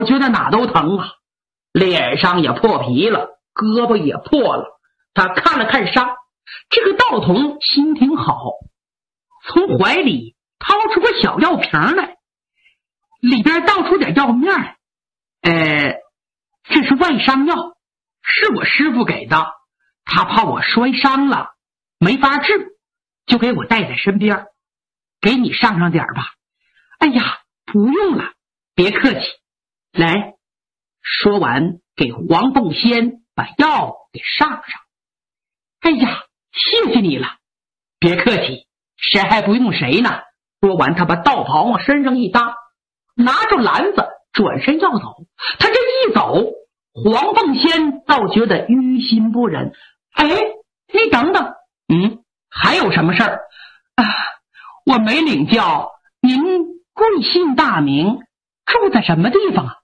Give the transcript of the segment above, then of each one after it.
觉得哪都疼啊，脸上也破皮了，胳膊也破了。他看了看伤，这个道童心挺好，从怀里掏出个小药瓶来，里边倒出点药面来。这是外伤药，是我师傅给的，他怕我摔伤了没法治，就给我带在身边，给你上上点吧。哎呀，不用了，别客气。来，说完给黄凤仙把药给上上。哎呀，谢谢你了，别客气，谁还不用谁呢。说完他把道袍往身上一搭，拿着篮子转身要走。他这一走，黄凤仙倒觉得于心不忍。你等等，还有什么事儿啊？我没领教您贵姓大名，住在什么地方啊？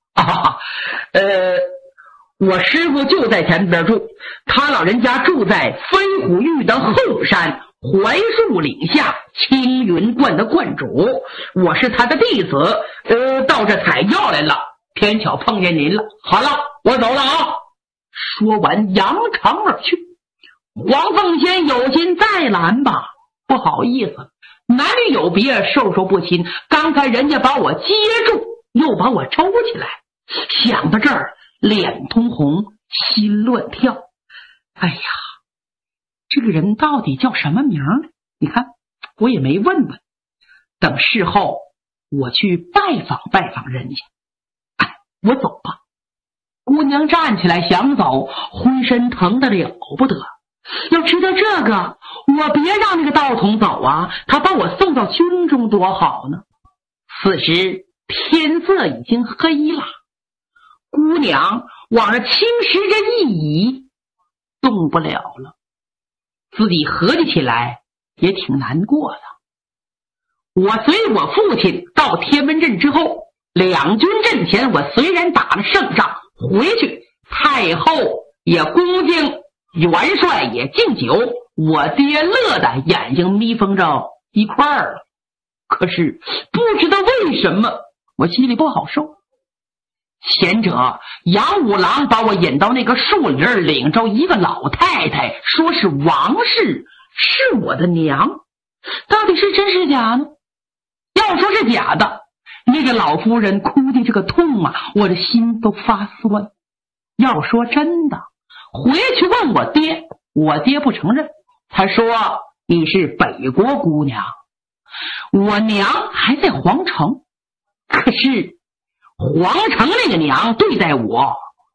我师傅就在前边住，他老人家住在飞虎峪的后山槐树岭下青云观的观主，我是他的弟子，到这采药来了，偏巧碰见您了。好了，我走了啊！说完扬长而去。黄凤仙有心再拦吧，不好意思，男女有别，授受不亲，刚才人家把我接住，又把我抽起来，想到这儿脸通红，心乱跳。哎呀，这个人到底叫什么名呢？你看我也没问问，等事后我去拜访拜访人家。我走吧。姑娘站起来想走，浑身疼得了不得。要知道这个，我别让那个道童走啊，他把我送到军中多好呢。此时天色已经黑了，姑娘往那轻石着一倚，动不了了。自己合计起来也挺难过的。我随我父亲到天文镇之后，两军阵前我虽然打了胜仗，回去太后也恭敬，元帅也敬酒，我爹乐得眼睛眯缝着一块儿了。可是不知道为什么我心里不好受。前者杨五郎把我引到那个树林，领着一个老太太，说是王氏，是我的娘。到底是真是假呢？要说是假的，那个老夫人哭的这个痛啊，我的心都发酸。要说真的，回去问我爹，我爹不承认，他说你是北国姑娘，我娘还在皇城。可是皇城那个娘对待我，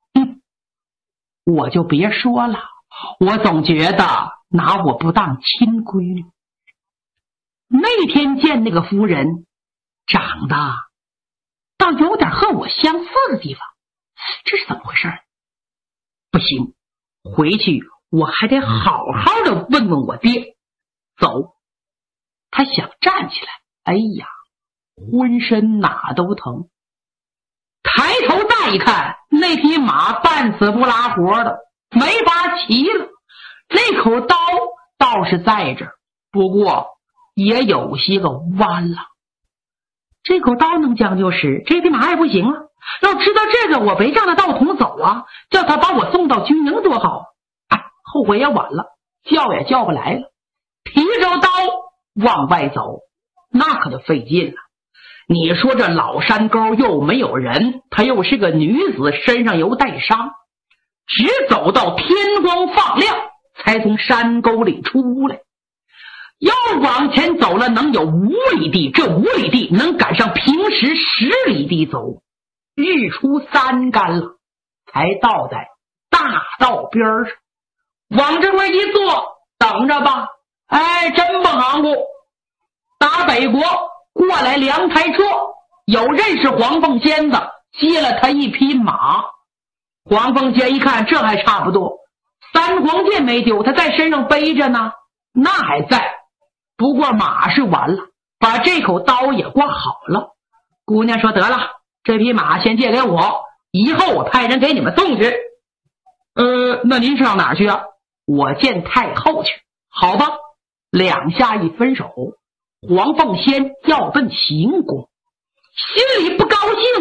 我就别说了，我总觉得拿我不当亲闺女。那天见那个夫人，长得倒有点和我相似的地方，这是怎么回事？不行，回去我还得好好的问问我爹。走，他想站起来，哎呀，浑身哪都疼。抬头再一看，那匹马半死不拉活的，没法骑了。那口刀倒是在这儿，不过也有些个弯了。这口刀能将就使，这匹马也不行啊。要知道这个，我别让他道童走啊，叫他把我送到军营多好。后悔也晚了，叫也叫不来了。提着刀往外走，那可就费劲了。你说这老山沟又没有人，她又是个女子，身上又带伤，只走到天光放亮，才从山沟里出来。又往前走了能有5里地，这5里地能赶上平时10里地走。日出3竿了，才到在大道边上，往这块一坐，等着吧。真不含糊。打北国过来2台车，有认识黄凤仙的，接了他一匹马。黄凤仙一看，这还差不多，3黄剑没丢，他在身上背着呢，那还在。不过马是完了，把这口刀也挂好了。姑娘说得了，这匹马先借给我，以后我派人给你们送去。那您是上哪儿去啊？我见太后去。好吧，2下一分手，黄凤仙要奔行宫，心里不高兴，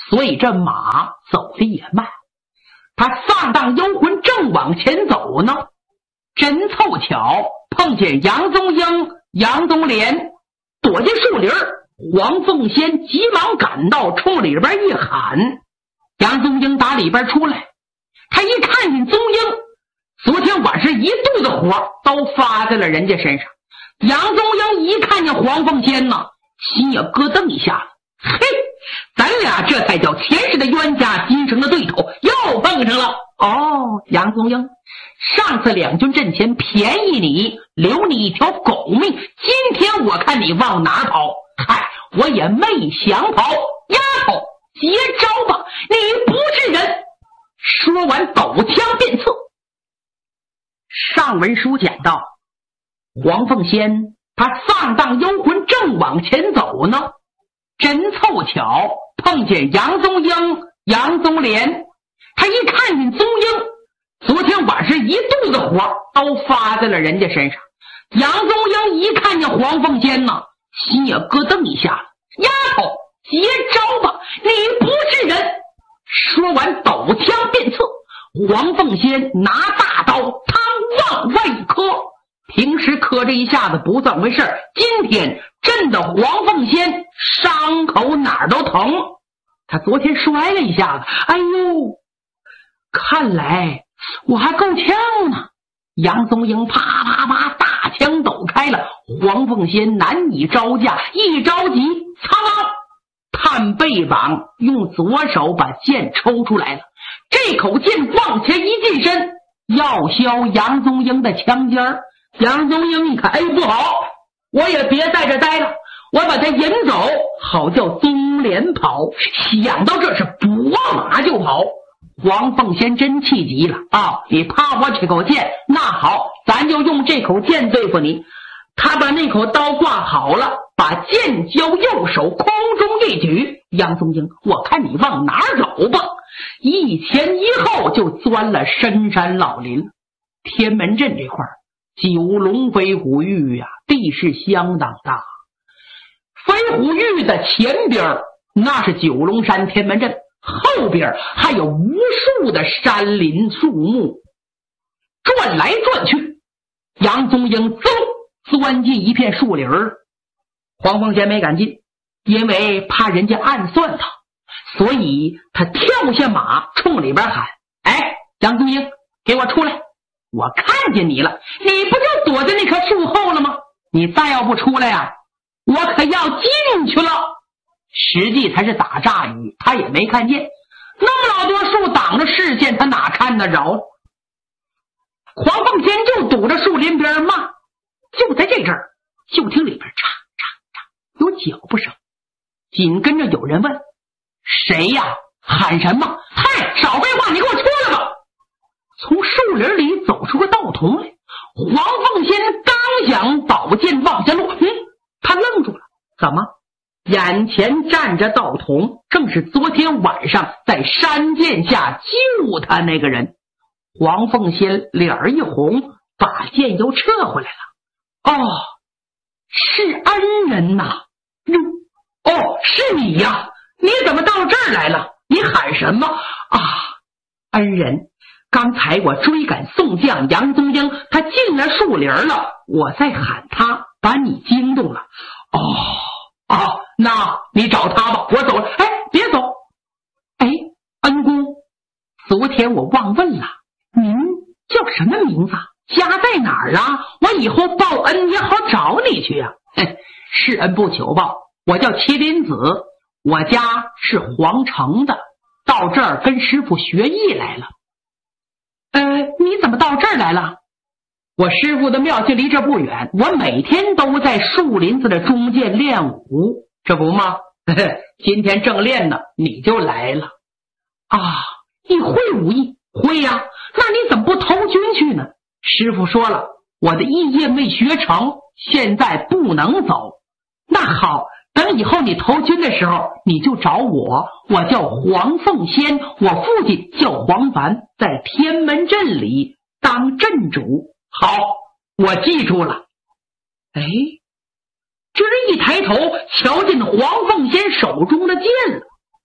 所以这马走的也慢。他丧荡幽魂正往前走呢，真凑巧碰见杨宗英、杨宗廉躲进树林，黄凤仙急忙赶到，冲里边一喊。杨宗英打里边出来，他一看见宗英，昨天晚上一肚子火都发在了人家身上。杨宗英一看见黄凤仙呢，心也咯噔一下子，嘿，咱俩这才叫前世的冤家，今生的对头，又碰上了。哦，杨宗英，上次两军阵前便宜你，留你一条狗命，今天我看你往哪跑？嗨，我也没想跑。丫头，接招吧，你不是人。说完抖枪便刺。上文书讲到，黄凤仙他丧荡幽魂正往前走呢，真凑巧碰见杨宗英、杨宗廉。他一看见宗英，昨天晚上一肚子火都发在了人家身上。杨宗英一看见黄凤仙呢，心也咯噔一下子，丫头，接招吧，你不是人。说完抖枪便刺。黄凤仙拿大刀他往外一磕，平时磕这一下子不怎么回事，今天震得黄凤仙伤口哪儿都疼。他昨天摔了一下子，哎呦，看来我还够呛呢。杨宗英啪啪啪大枪抖开了，黄凤仙难以招架，一着急苍探背膀，用左手把剑抽出来了。这口剑往前一近身，要削杨宗英的枪尖儿。杨宗英一看，哎，不好，我也别在这待了，我把他引走，好叫宗廉跑。想到这是不往马就跑。黄凤仙真气急了啊！你怕我这口剑，那好，咱就用这口剑对付你。他把那口刀挂好了，把剑交右手，空中一举。杨宗英，我看你往哪儿走吧。一前一后就钻了深山老林。天门镇这块九龙飞虎峪呀，地势相当大。飞虎峪的前边那是九龙山天门镇，后边还有无数的山林树木，转来转去。杨宗英钻进一片树林儿，黄凤仙没敢进，因为怕人家暗算他，所以他跳下马，冲里边喊：“哎，杨宗英，给我出来！我看见你了，你不就躲在那棵树后了吗？你再要不出来呀，我可要进去了。”实际他是打炸雨，他也没看见，那么老多树挡着视线，他哪看得着？黄凤仙就堵着树林边骂。就在这阵儿，就听里边嚓嚓嚓有脚步声，紧跟着有人问：“谁呀？喊什么？”“嗨，少废话，你给我出来吧！”从树林里走出个道童来。黄凤仙刚想宝剑往下落，他愣住了。怎么？眼前站着道童，正是昨天晚上在山涧下救他那个人。黄凤仙脸儿一红，把剑又撤回来了。哦，是恩人呐！哦，是你呀！你怎么到这儿来了？你喊什么啊？恩人，刚才我追赶宋将杨宗英，他进了树林了，我在喊他，把你惊动了。哦，那你找他吧，我走了。哎，别走！哎，恩公，昨天我忘问了，您叫什么名字？家在哪儿啊？我以后报恩也好找你去呀。是恩不求报，我叫麒麟子，我家是皇城的，到这儿跟师傅学艺来了。你怎么到这儿来了？我师傅的庙就离这不远，我每天都在树林子的中间练武，这不吗？今天正练呢，你就来了。啊，你会武艺？会呀。那你怎么不投军去呢？师傅说了，我的艺业没学成，现在不能走。那好，等以后你投军的时候，你就找我，我叫黄凤仙，我父亲叫黄凡，在天门镇里当镇主。好，我记住了。哎，这人一抬头瞧见黄凤仙手中的剑了，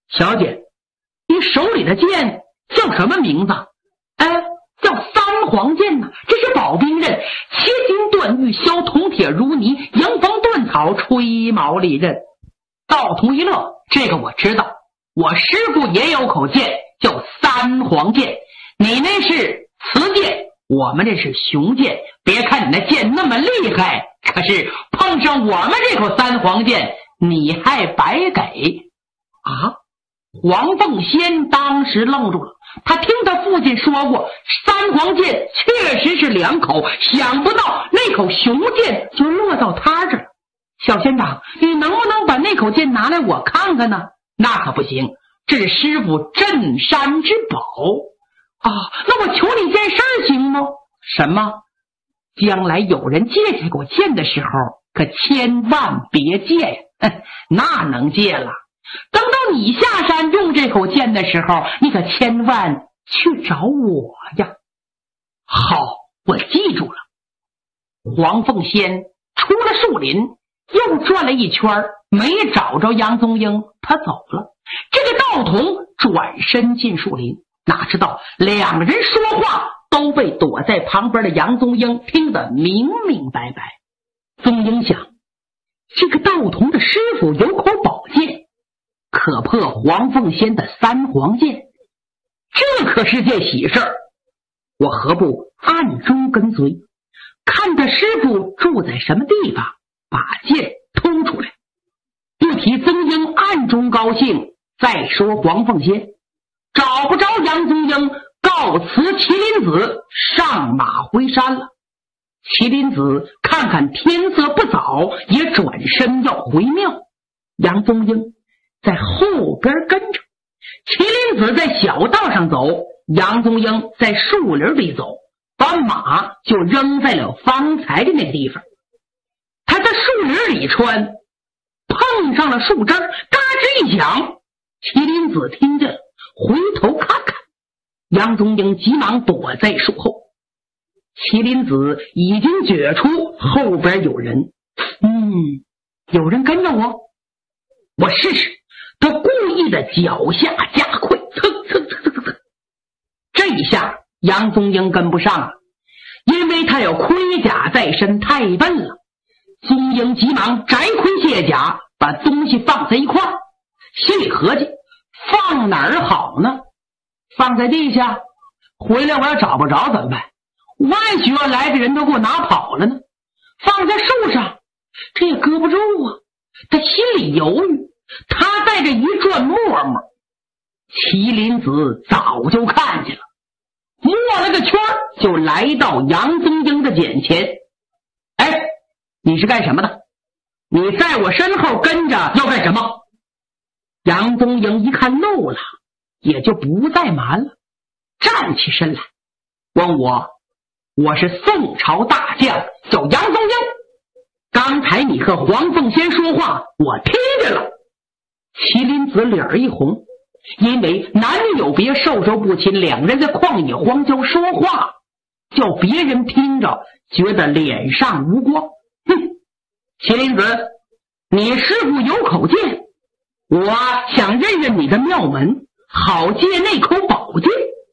小姐，你手里的剑叫什么名字？叫三黄剑呢，这是宝兵刃，切金断玉，削铜铁如泥，迎风断草，吹毛利刃。道童一乐，这个我知道，我师傅也有口剑，叫三黄剑。你那是雌剑，我们这是雄剑。别看你那剑那么厉害，可是碰上我们这口三黄剑，你还白给啊！黄凤仙当时愣住了，他听他父亲说过，三黄剑确实是2口，想不到那口雄剑就落到他这儿。小仙长，你能不能把那口剑拿来我看看呢？那可不行，这是师傅镇山之宝啊！那我求你件事儿行吗？什么？将来有人借这口剑的时候，可千万别借呀！那能借了。等到你下山用这口剑的时候，你可千万去找我呀。好，我记住了。黄凤仙出了树林，又转了一圈，没找着杨宗英，他走了。这个道童转身进树林，哪知道2个人说话都被躲在旁边的杨宗英听得明明白白。宗英想，这个道童的师傅有口宝剑，可破黄凤仙的三黄剑，这可是件喜事儿。我何不暗中跟随，看他师傅住在什么地方，把剑偷出来。不提宗英暗中高兴，再说黄凤仙找不着杨宗英，告辞麒麟子，上马回山了。麒麟子看看天色不早，也转身要回庙。杨宗英在后边跟着，麒麟子在小道上走，杨宗英在树林里走，把马就扔在了方才的那个地方。他在树林里穿，碰上了树枝，嘎吱一响，麒麟子听见了，回头看看，杨宗英急忙躲在树后。麒麟子已经觉出后边有人，有人跟着我，我试试。他故意的脚下加快，蹭，这一下杨宗英跟不上了，因为他有盔甲在身，太笨了。宗英急忙摘盔卸甲，把东西放在一块儿，心里合计，放哪儿好呢？放在地下，回来我要找不着怎么办？万许愿来的人都给我拿跑了呢。放在树上，这也搁不住啊。他心里犹豫，他在这一转磨磨，麒麟子早就看见了，摸了个圈就来到杨宗英的眼前。你是干什么的？你在我身后跟着要干什么？杨宗英一看漏了，也就不再瞒了，站起身来问我是宋朝大将，叫杨宗英。刚才你和黄凤仙说话，我听见了。麒麟子脸一红，因为男女有别，授受不亲，2人在旷野荒郊说话，叫别人听着觉得脸上无光。麒麟子，你师傅有口剑，我想认认你的庙门，好借那口宝剑。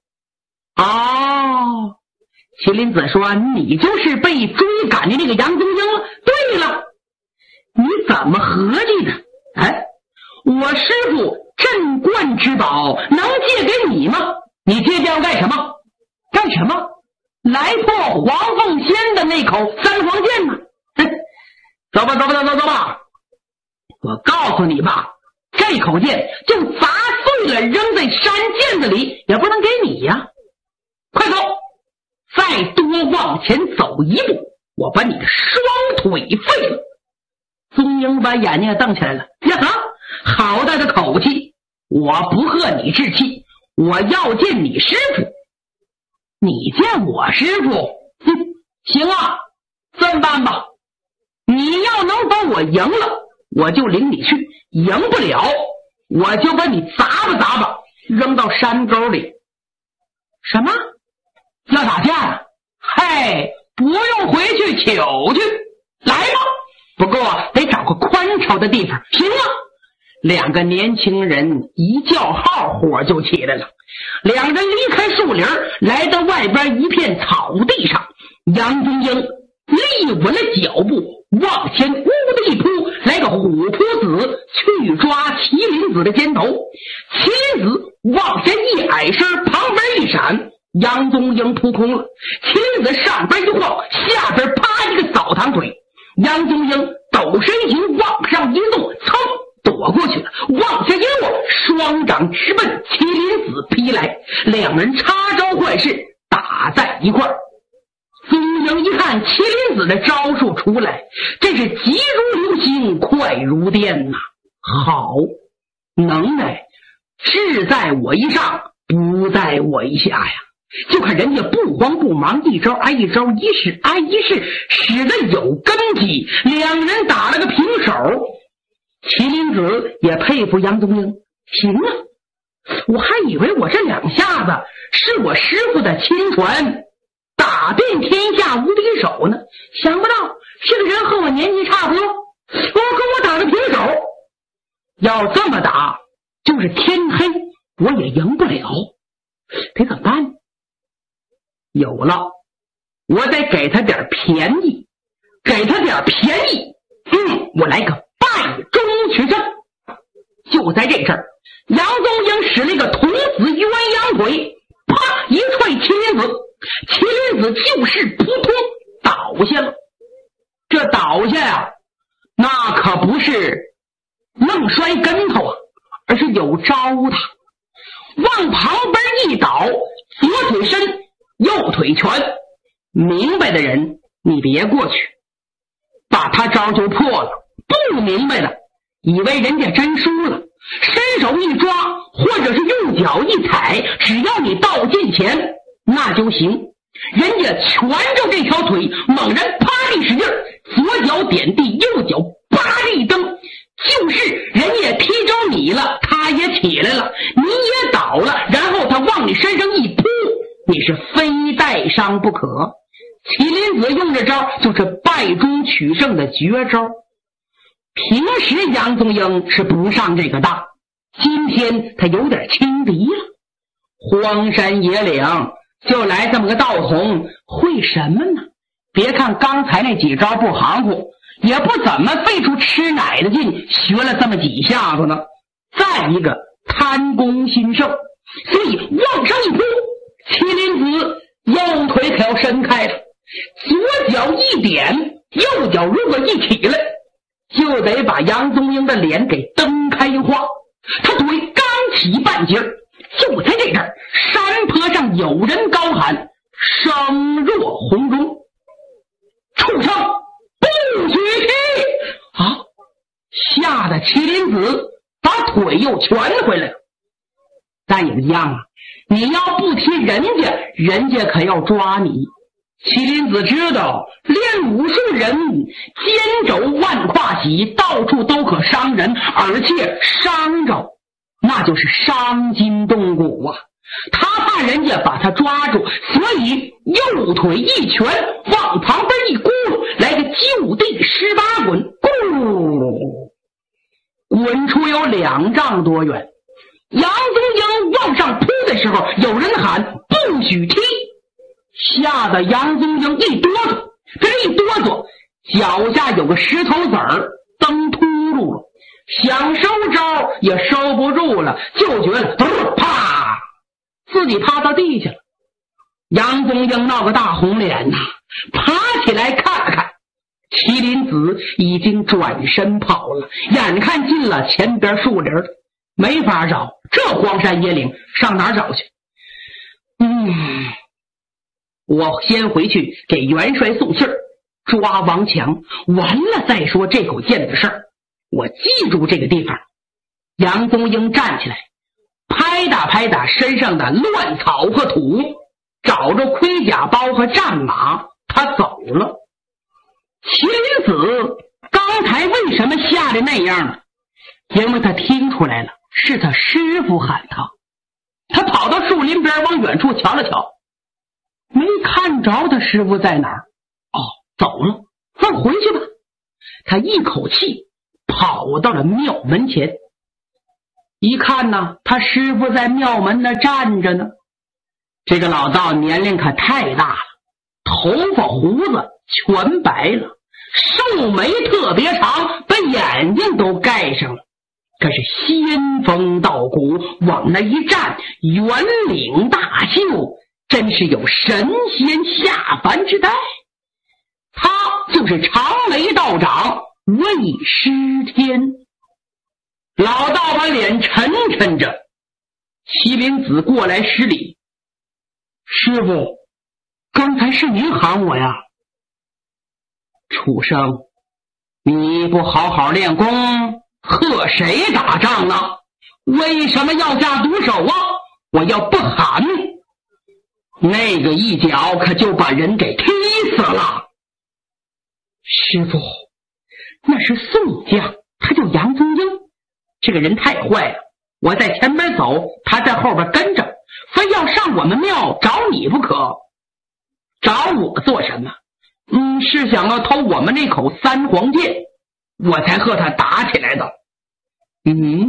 麒麟子说，你就是被追赶的那个杨宗英了。对了，你怎么合计的？我师傅镇观之宝能借给你吗？你借剑干什么？干什么？来破黄凤仙的那口三黄剑呢？走吧，我告诉你吧，这口剑就砸碎了扔在山涧子里也不能给你呀。快走，再多往前走一步，我把你的双腿废了。宗英把眼睛瞪起来了，呀哈，好大的口气，我不和你置气，我要见你师傅。你见我师傅？行啊，这么办吧，你要能把我赢了，我就领你去，赢不了我就把你砸吧扔到山沟里。什么？要打架啊？不用回去求去，来吧，不过得找个宽敞的地方。行啊两个年轻人一叫号，火就起来了。两人离开树林，来到外边一片草地上。杨宗英立稳了脚步，往前呜的一扑，来个虎扑子去抓麒麟子的肩头。麒麟子往前一矮身，旁边一闪，杨宗英扑空了。麒麟子上边一晃，下边啪一个扫堂腿。杨宗英抖身形往上一动，噌躲过去了，往下一落，双掌直奔麒麟子劈来。两人插招换式，打在一块儿。宗英一看麒麟子的招数出来，真是急如流星，快如电呐！好，能耐是在我一上，不在我一下呀。就看人家不慌不忙，一招挨一招，一式挨一式，使得有根基。两人打了个平手。麒麟子也佩服杨宗英，行啊，我还以为我这两下子是我师傅的亲传，打遍天下无敌手呢，想不到这个人和我年纪差不多，跟我打个平手。要这么打，就是天黑我也赢不了，得怎么办？有了，我得给他点便宜，给他点便宜。我来个败中取胜。就在这阵儿，杨宗英使了一个童子鸳鸯腿，啪一踹麒麟子，麒麟子就是扑通倒下了。这倒下呀，那可不是愣摔跟头啊，而是有招的。往旁边一倒，左腿伸，右腿拳。明白的人你别过去，把他招就破了。不明白的以为人家真输了，伸手一抓，或者是用脚一踩，只要你到近前那就行。人家拳着这条腿，猛然啪地使劲，左脚点地，右脚啪地蹬，就是人家踢着你了，他也起来了，你也倒了，然后他往你身上一扑，你是非带伤不可。麒麟子用这招就是败中取胜的绝招。平时杨宗英是不上这个当，今天他有点轻敌了。荒山野岭就来这么个道童，会什么呢？别看刚才那几招不含糊，也不怎么费出吃奶的劲，学了这么几下子呢。再一个贪功心盛，所以往上一扑，麒麟子右腿可要伸开了，左脚一点，右脚如果一起来，就得把杨宗英的脸给蹬开花。他腿刚起半截，就在这阵儿，山坡上有人高喊，声若洪钟，畜生不许踢啊！吓得麒麟子把腿又拳回来了。但也一样啊，你要不踢人家，人家可要抓你。麒麟子知道练武术人肩肘万胯喜，到处都可伤人，而且伤着那就是伤筋动骨啊。他怕人家把他抓住，所以右腿一拳往旁边一咕噜，来个就地18滚，咕，滚出有2丈多远。杨宗英往上扑的时候，有人喊不许踢，吓得杨宗英一哆嗦，这一哆嗦，脚下有个石头子儿蹬秃噜了，想收招也收不住了，就觉得啪，自己趴到地下了。杨宗英闹个大红脸呐，爬起来看看，麒麟子已经转身跑了，眼看进了前边树林，没法找，这荒山野岭上哪儿找去？我先回去给元帅送信儿，抓王强，完了再说这口贱的事儿。我记住这个地方。杨宗英站起来，拍打拍打身上的乱草和土，找着盔甲包和战马，他走了。麒麟子刚才为什么吓得那样呢？因为他听出来了，是他师傅喊他。他跑到树林边往远处瞧了瞧，没看着他师傅在哪儿。走了，那回去吧。他一口气跑到了庙门前， 一看呢，他师傅在庙门那站着呢。这个老道年龄可太大了，头发胡子全白了，瘦眉特别长，把眼睛都盖上了。可是仙风道骨，往那一站，圆领大袖，真是有神仙下凡之代。他就是长眉道长魏师天。老道把脸沉沉着，麒麟子过来施礼：“师傅，刚才是您喊我呀？”“畜生，你不好好练功，和谁打仗呢？为什么要下毒手啊？我要不喊，那个一脚可就把人给踢死了。”“师傅，那是宋将，他叫杨宗英，这个人太坏了。我在前边走，他在后边跟着，非要上我们庙找你不可。”“找我做什么？”“是想要偷我们那口三黄剑，我才和他打起来的。”“你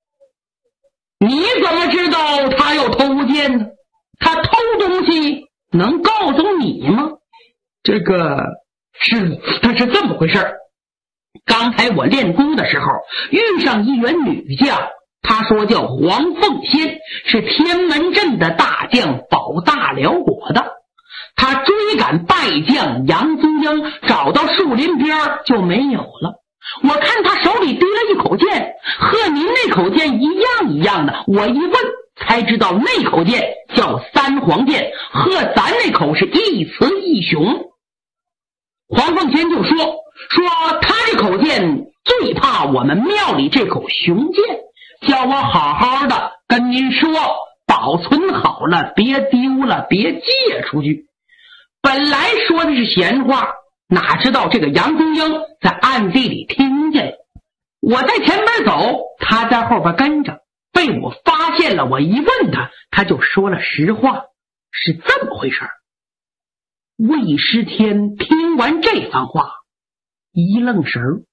怎么知道他要偷剑呢？他偷东西能告诉你吗？”“这个师傅，他是这么回事。刚才我练功的时候，遇上一员女将，她说叫黄凤仙，是天门镇的大将，保大辽国的。她追赶败将杨宗英，找到树林边就没有了。我看他手里提了一口剑，和您那口剑一样一样的。我一问才知道那口剑叫三黄剑，和咱那口是一雌一雄。”黄凤仙就说他这口剑最怕我们庙里这口雄剑，叫我好好的跟您说，保存好了，别丢了，别借出去。本来说的是闲话，哪知道这个杨宗英在暗地里听见了。我在前边走，他在后边跟着，被我发现了。我一问他，他就说了实话，是这么回事。魏师天听完这番话，一愣神儿。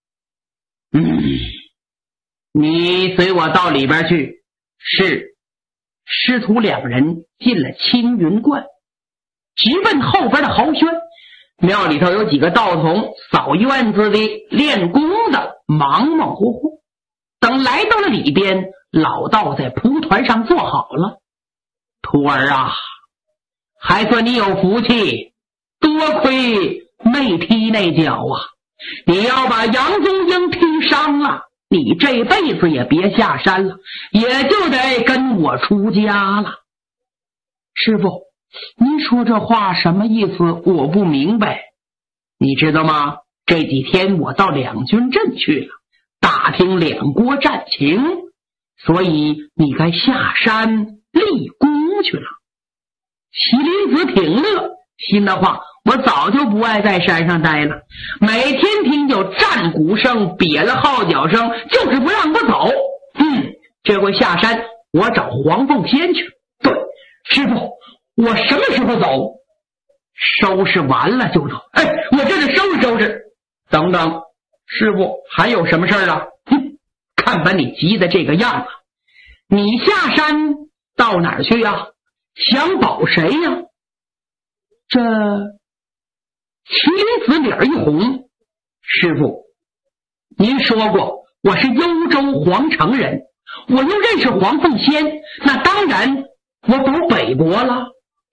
你随我到里边去。”是。师徒两人进了青云观，直奔后边的豪轩。庙里头有几个道童扫院子的、练功的，忙忙活活。等来到了里边，老道在蒲团上坐好了。“徒儿啊，还算你有福气，多亏没踢那脚啊！你要把杨宗英踢伤了，你这辈子也别下山了，也就得跟我出家了。”“师傅，您说这话什么意思？我不明白。”“你知道吗？这几天我到两军阵去了，打听两国战情，所以你该下山立功去了。”麒麟子挺乐，心的话，我早就不爱在山上待了，每天听有战鼓声、瘪了号角声，就是不让我走。这回下山，我找黄凤仙去。对，师傅，我什么时候走？收拾完了就走。我这是收拾收拾。等等，师傅还有什么事儿啊？看把你急的这个样子，你下山到哪儿去呀？想保谁呀？这麒麟子脸一红：“师傅，您说过我是幽州皇城人，我又认识黄凤仙，那当然我保北国了。”“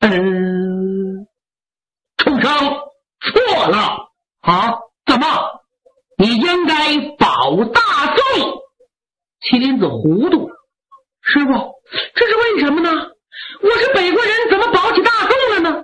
畜生，错了啊！怎么？你应该保大宋。”麒麟子糊涂了：“师傅，这是为什么呢？我是北国人，怎么保起大宋了呢？”“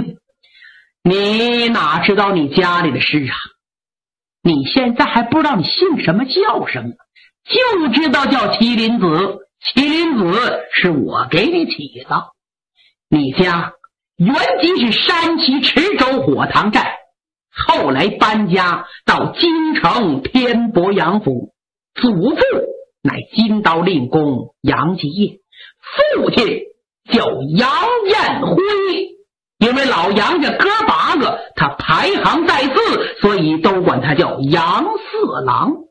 你哪知道你家里的事啊？你现在还不知道你姓什么叫什么，就知道叫麒麟子。麒麟子是我给你起的。你家原籍是山西池州火塘寨，后来搬家到京城天伯阳府，祖父乃金刀令公杨继业，父亲叫杨彦辉。因为老杨家哥8个，他排行在4，所以都管他叫杨四郎。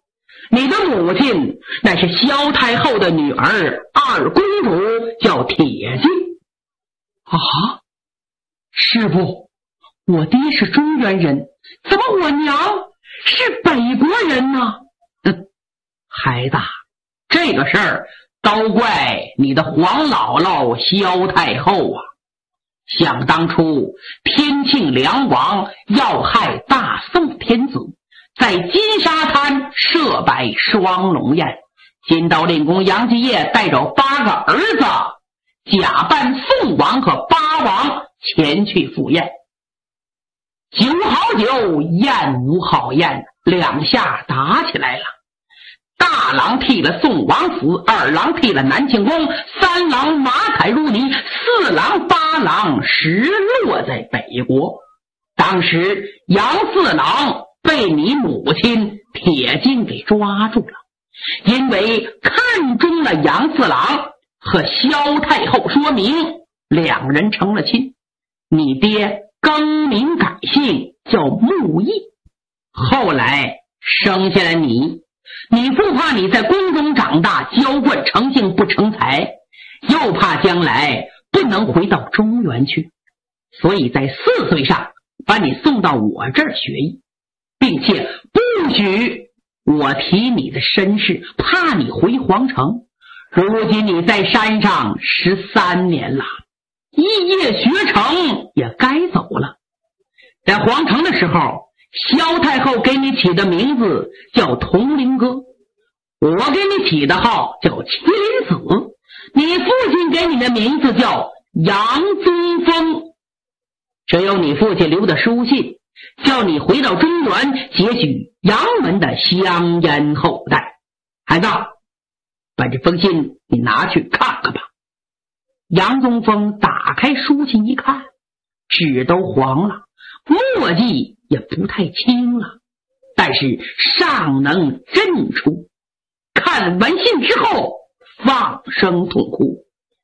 你的母亲乃是萧太后的女儿二公主，叫铁骑。啊，师傅，我爹是中原人，怎么我娘是北国人呢？孩子，这个事儿都怪你的黄姥姥萧太后啊！想当初天庆梁王要害大宋天子，在金沙滩设摆双龙宴，金刀令公杨继业带着8个儿子，假扮宋王和八王前去赴宴。酒好酒，宴无好宴，两下打起来了。大郎替了宋王死，二郎替了南庆宫，三郎马踩如泥，四郎八郎实落在北国。当时杨四郎被你母亲铁金给抓住了，因为看中了杨四郎，和萧太后说明，两人成了亲。你爹更名改姓叫穆义，后来生下了你。你父怕你在宫中长大，娇惯成性不成才，又怕将来不能回到中原去，所以在4岁上把你送到我这儿学艺，并且不许我提你的身世，怕你回皇城。如今你在山上13年了，一夜学成也该走了。在皇城的时候，萧太后给你起的名字叫铜铃哥，我给你起的号叫麒麟子，你父亲给你的名字叫杨宗峰。只有你父亲留的书信，叫你回到中原结许杨门的香烟后代。孩子，把这封信你拿去看看吧。杨宗峰打开书信一看，纸都黄了，墨迹也不太清了，但是尚能认出。看完信之后放声痛哭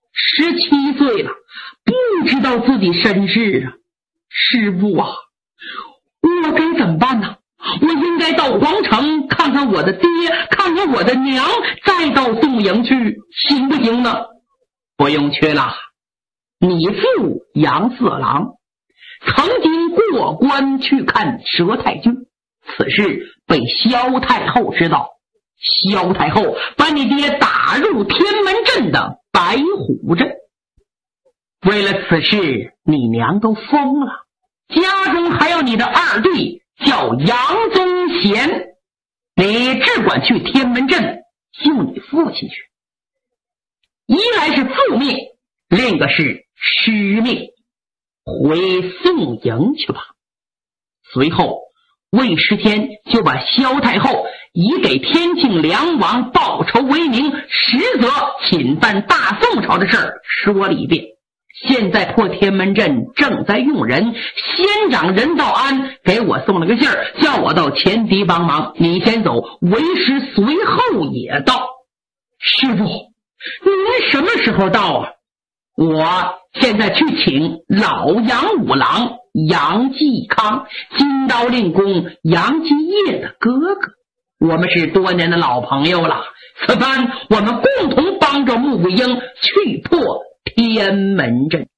，17岁了，不知道自己身世啊！师父啊，我该怎么办呢？我应该到皇城看看我的爹，看看我的娘，再到宋营去，行不行呢？不用去了，你父杨四郎曾经过关去看佘太君，此事被萧太后知道，萧太后把你爹打入天门阵的白虎阵。为了此事，你娘都疯了，家中还有你的二弟叫杨宗贤，你只管去天门阵救你父亲去。一来是父命，另一个是师命，回宋营去吧。随后魏时天就把萧太后以给天庆梁王报仇为名，实则侵犯大宋朝的事儿说了一遍。现在破天门阵正在用人，先长任道安给我送了个信儿，叫我到前敌帮忙，你先走，为师随后也到。师父，您什么时候到啊？我现在去请老杨五郎杨继康，金刀令公杨继业的哥哥，我们是多年的老朋友了，此番我们共同帮着穆桂英去破天门阵。